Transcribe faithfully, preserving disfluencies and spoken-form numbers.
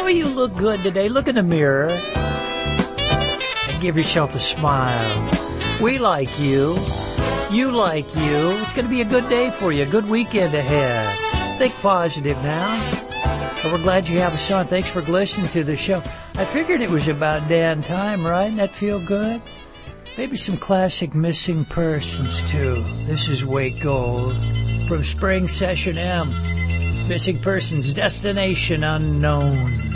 Some of you look good today. Look in the mirror and give yourself a smile. We like you. You like you. It's going to be a good day for you. A good weekend ahead. Think positive now. But we're glad you have us on. Thanks for listening to the show. I figured it was about damn time, right? Doesn't that feel good? Maybe some classic Missing Persons, too. This is Wake Gold from Spring Session M. Missing Persons, Destination Unknown.